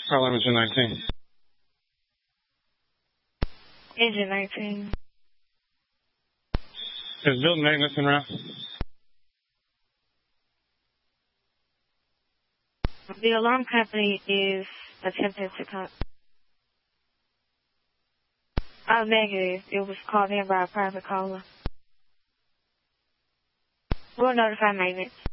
Alarm engine 19. Engine 19. Is building maintenance en route? The alarm company is attempting to come. Oh, negative. It was called in by a private caller. We'll notify maintenance.